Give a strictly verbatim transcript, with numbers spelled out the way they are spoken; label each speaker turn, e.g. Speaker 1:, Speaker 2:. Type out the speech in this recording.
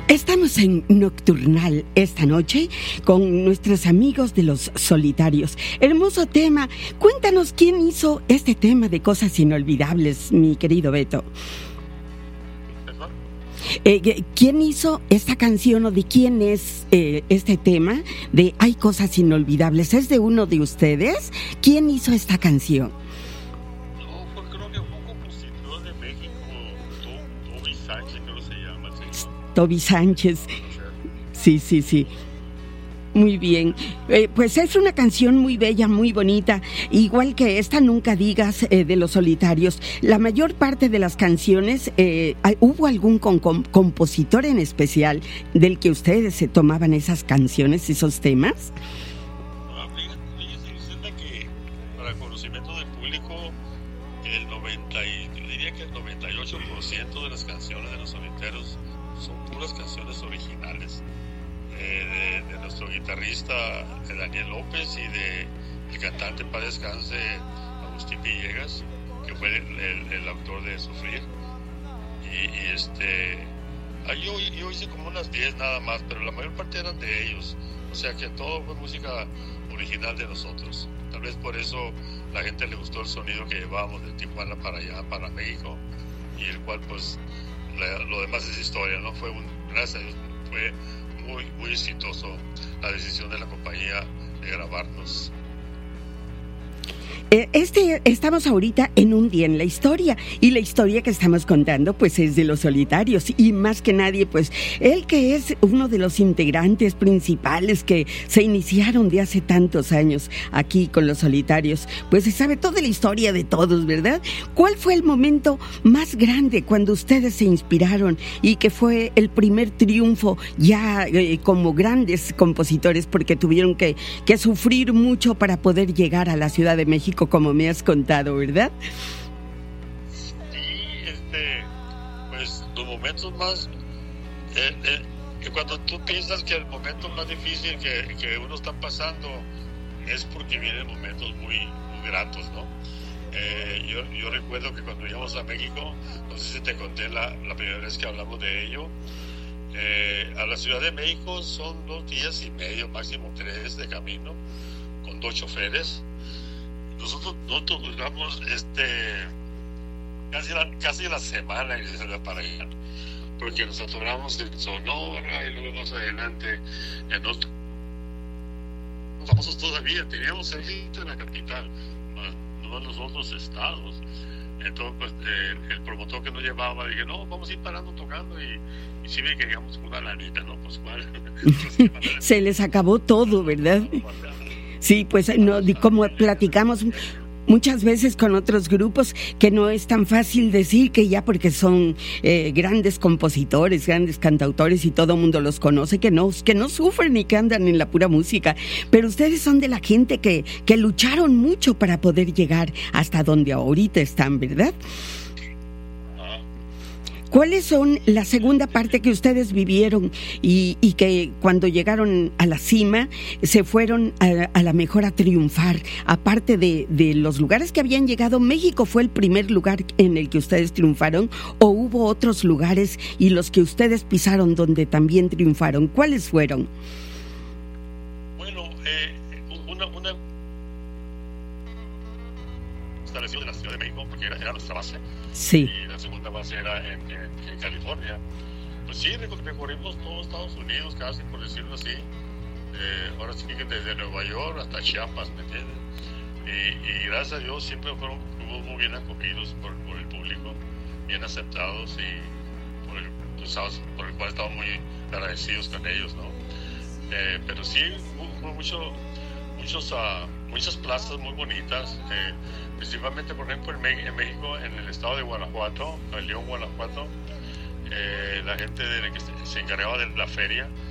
Speaker 1: Estamos en Nocturnal esta noche con nuestros amigos de Los Solitarios. Hermoso tema. Cuéntanos quién hizo este tema de Cosas Inolvidables, mi querido Beto. Eh, ¿Quién hizo esta canción o de quién es eh, este tema de Hay Cosas Inolvidables? ¿Es de uno de ustedes? ¿Quién hizo esta canción?
Speaker 2: No, pues creo que fue un compositor de México, Toby Sánchez, creo que se llama. ¿Sí?
Speaker 1: Toby Sánchez. Sí, sí, sí. Muy bien, eh, pues es una canción muy bella, muy bonita, igual que esta Nunca Digas eh, de Los Solitarios. La mayor parte de las canciones, eh, ¿hubo algún con, con, compositor en especial del que ustedes se tomaban esas canciones, esos temas?
Speaker 2: Fíjense que para el conocimiento del público, el noventa y, yo diría que el noventa y ocho por ciento de las canciones de Los Solitarios son puras canciones originales. De, de nuestro guitarrista de Daniel López y de el cantante para descanse Agustín Villegas, que fue el, el, el autor de Sufrir. Y, y este ahí yo, yo hice como unas diez nada más, pero la mayor parte eran de ellos, o sea que todo fue música original de nosotros. Tal vez por eso la gente le gustó el sonido que llevábamos de Tijuana para allá, para México, y el cual pues la, lo demás es historia, ¿no? Fue un, gracias a Dios, fue muy, muy exitoso la decisión de la compañía de grabarnos.
Speaker 1: Este, estamos ahorita en un día en la historia, y la historia que estamos contando pues es de Los Solitarios, y más que nadie pues él, que es uno de los integrantes principales que se iniciaron de hace tantos años aquí con Los Solitarios, pues se sabe toda la historia de todos, ¿verdad? ¿Cuál fue el momento más grande cuando ustedes se inspiraron y que fue el primer triunfo ya eh, como grandes compositores, porque tuvieron que, que sufrir mucho para poder llegar a la Ciudad de México, como me has contado, ¿verdad?
Speaker 2: Sí, este, pues los momentos más, eh, eh, cuando tú piensas que el momento más difícil que, que uno está pasando es porque vienen momentos muy, muy gratos, ¿no? Eh, yo, yo recuerdo que cuando íbamos a México, no sé si te conté la, la primera vez que hablamos de ello, eh, a la Ciudad de México son dos días y medio, máximo tres de camino, con dos choferes. Nosotros, nosotros duramos este, casi, la, casi la semana para allá, porque nos atoramos en Sonora y luego más adelante en otro. Famosos todavía, teníamos éxito en la capital, no en los otros estados. Entonces, pues, eh, el promotor que nos llevaba, dije, no, vamos a ir parando tocando, y, y sí ve que llegamos con una lanita, ¿no? Pues, ¿cuál?
Speaker 1: Se les acabó todo, ¿verdad? Sí, pues no, como platicamos muchas veces con otros grupos, que no es tan fácil decir que ya porque son eh, grandes compositores, grandes cantautores y todo el mundo los conoce, que no, que no sufren y que andan en la pura música, pero ustedes son de la gente que, que lucharon mucho para poder llegar hasta donde ahorita están, ¿verdad? ¿Cuáles son la segunda parte que ustedes vivieron y, y que cuando llegaron a la cima se fueron a, a la mejor a triunfar? Aparte de, de los lugares que habían llegado, ¿México fue el primer lugar en el que ustedes triunfaron o hubo otros lugares y los que ustedes pisaron donde también triunfaron? ¿Cuáles fueron?
Speaker 2: Bueno, eh, una, una instalación de la Ciudad de México, porque era, era nuestra base.
Speaker 1: Sí.
Speaker 2: Y la segunda base era en, en, en California. Pues sí, recorrimos todo Estados Unidos, casi por decirlo así. Eh, ahora sí que desde Nueva York hasta Chiapas, ¿me entiendes? Y, y gracias a Dios siempre fueron grupos muy bien acogidos por, por el público, bien aceptados, y por el, pues, sabes, por el cual estamos muy agradecidos con ellos, ¿no? Eh, pero sí, hubo mucho, muchos, uh, muchas plazas muy bonitas. Eh, Principalmente, por ejemplo, en México, en el estado de Guanajuato, en León, Guanajuato, eh, la gente de la que se encargaba de la feria